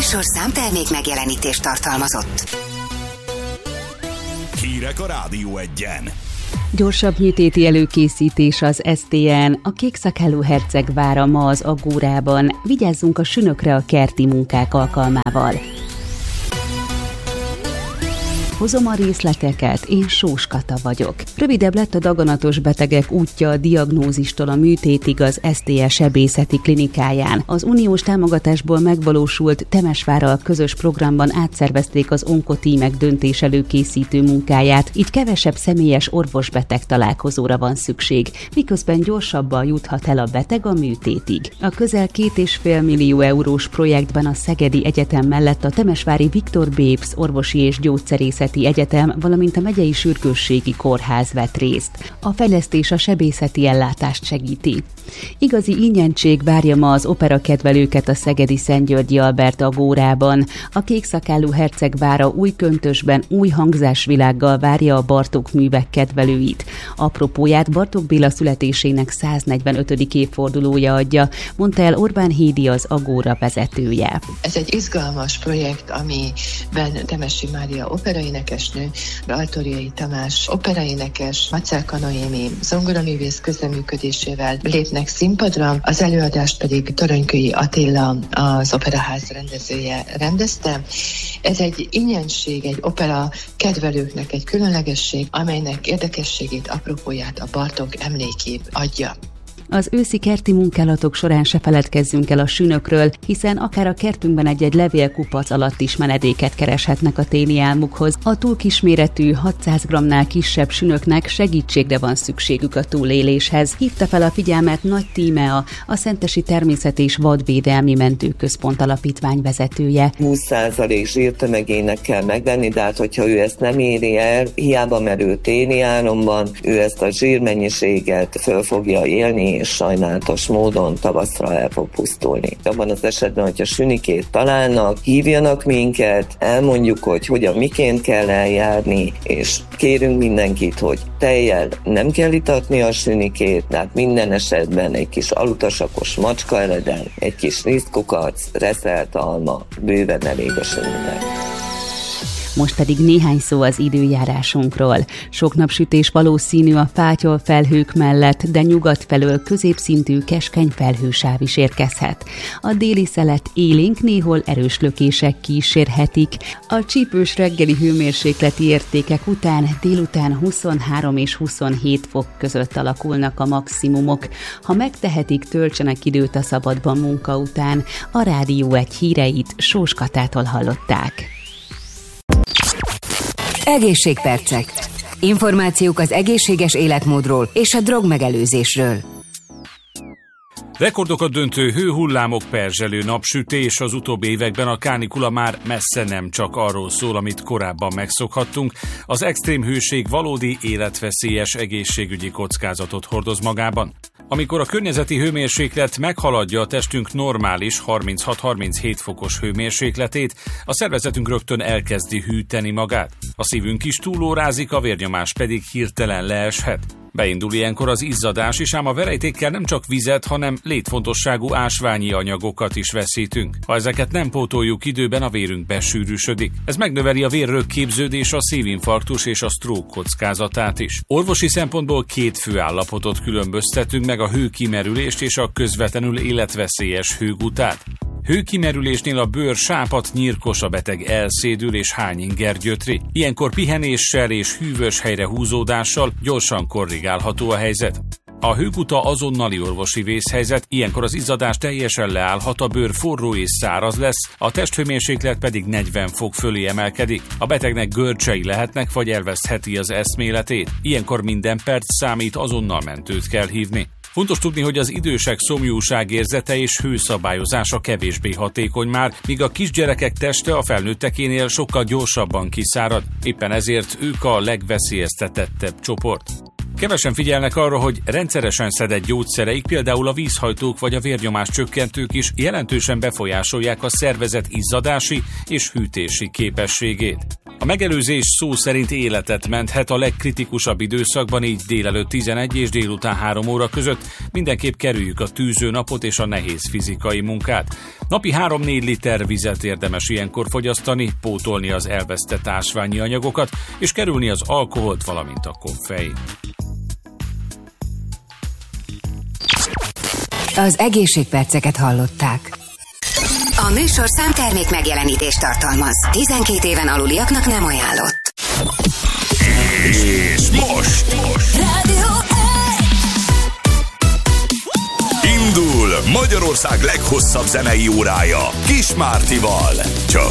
műsor számtermék megjelenítést tartalmazott. Hírek a Rádió Egyen. Gyorsabb műtéti előkészítés az STN, a Kékszakálú Hercegvára ma az Agórában. Vigyázzunk a sünökre a kerti munkák alkalmával. Hozom a részleteket, én Sós Kata vagyok. Rövidebb lett a daganatos betegek útja a diagnózistól a műtétig az STE sebészeti klinikáján. Az uniós támogatásból megvalósult Temesvárral közös programban átszervezték az onkotímek döntés előkészítő munkáját, így kevesebb személyes orvos-beteg találkozóra van szükség, miközben gyorsabban juthat el a beteg a műtétig. A közel 2,5 millió eurós projektben a Szegedi Egyetem mellett a temesvári Viktor Bébsz orvosi és gyógyszerészeti Egyetem, valamint a megyei sürgősségi kórház vett részt. A fejlesztés a sebészeti ellátást segíti. Igazi ingyentség várja ma az operakedvelőket a szegedi Szent-Györgyi Albert Agórában. A Kékszakálú Hercegvára új köntösben, új hangzásvilággal várja a Bartók művek kedvelőit. Apropóját Bartók Béla születésének 145. évfordulója adja, mondta el Orbán Hédi, az Agóra vezetője. Ez egy izgalmas projekt, amiben Temesi Mária operaénekesnő, Altoriai Tamás operaénekes, Macálka Noémi zongoraművész közreműködésével lépnek színpadra, az előadást pedig Toronykői Attila, az Operaház rendezője rendezte. Ez egy ingyenség, egy opera kedvelőknek egy különlegesség, amelynek érdekességét, apropóját a Bartók emlékép adja. Az őszi kerti munkálatok során se feledkezzünk el a sünökről, hiszen akár a kertünkben egy-egy levélkupac alatt is menedéket kereshetnek a téli álmukhoz. A túl kisméretű, 600 g-nál kisebb sünöknek segítségre van szükségük a túléléshez. Hívta fel a figyelmet Nagy Tímea, a Szentesi Természet- és Vadvédelmi Mentőközpont alapítvány vezetője. 20% zsírtömegének kell megvenni, de hát hogyha ő ezt nem éri el, hiába merő téli álomban, ő ezt a zsírmennyiséget föl fogja élni, és sajnálatos módon tavaszra el fog pusztulni. Abban az esetben, hogyha sünikét találnak, hívjanak minket, elmondjuk, hogy hogyan, miként kell eljárni, és kérünk mindenkit, hogy tejjel nem kell itatni a sünikét, tehát minden esetben egy kis alutasakos macskaeledel, egy kis rizskukac, reszelt alma, bőven elég a süninek. Most pedig néhány szó az időjárásunkról. Sok napsütés valószínű a fátyol felhők mellett, de nyugat felől középszintű keskeny felhősáv is érkezhet. A déli szelet élénk, néhol erős lökések kísérhetik. A csípős reggeli hőmérsékleti értékek után délután 23 és 27 fok között alakulnak a maximumok. Ha megtehetik, töltsenek időt a szabadban munka után. A Rádió Egy híreit Sós Katától hallották. Egészségpercek. Információk az egészséges életmódról és a drogmegelőzésről. Rekordokat döntő hőhullámok, perzselő napsütés, az utóbbi években a kánikula már messze nem csak arról szól, amit korábban megszokhattunk. Az extrém hőség valódi életveszélyes egészségügyi kockázatot hordoz magában. Amikor a környezeti hőmérséklet meghaladja a testünk normális 36-37 fokos hőmérsékletét, a szervezetünk rögtön elkezdi hűteni magát. A szívünk is túlórázik, a vérnyomás pedig hirtelen leeshet. Beindul ilyenkor az izzadás is, ám a verejtékkel nem csak vizet, hanem létfontosságú ásványi anyagokat is veszítünk. Ha ezeket nem pótoljuk időben, a vérünk besűrűsödik. Ez megnöveli a vérrögképződés, a szívinfarktus és a stroke kockázatát is. Orvosi szempontból két fő állapotot különböztetünk meg, a hőkimerülést és a közvetlenül életveszélyes hőgutát. Hőkimerülésnél a bőr sápadt, nyírkos, a beteg elszédül és hányinger gyötri. Ilyenkor pihenéssel és hűvös helyre húzódással gyorsan korrigálható a helyzet. A hőguta azonnali orvosi vészhelyzet, ilyenkor az izzadás teljesen leállhat, a bőr forró és száraz lesz, a testhőmérséklet pedig 40 fok fölé emelkedik. A betegnek görcsei lehetnek, vagy elvesztheti az eszméletét. Ilyenkor minden perc számít, azonnal mentőt kell hívni. Fontos tudni, hogy az idősek szomjúságérzete és hőszabályozása kevésbé hatékony már, míg a kisgyerekek teste a felnőttekénél sokkal gyorsabban kiszárad. Éppen ezért ők a legveszélyeztetettebb csoport. Kevesen figyelnek arra, hogy rendszeresen szedett gyógyszereik, például a vízhajtók vagy a vérnyomás csökkentők is jelentősen befolyásolják a szervezet izzadási és hűtési képességét. A megelőzés szó szerint életet menthet a legkritikusabb időszakban, így délelőtt 11 és délután 3 óra között. Mindenképp kerüljük a tűző napot és a nehéz fizikai munkát. Napi 3-4 liter vizet érdemes ilyenkor fogyasztani, pótolni az elvesztett ásványi anyagokat, és kerülni az alkoholt, valamint a koffein. Az egészségperceket hallották. A műsorszám termék megjelenítést tartalmaz. 12 éven aluliaknak nem ajánlott. És most Rádió indul Magyarország leghosszabb zenei órája Kis Mártival. Csak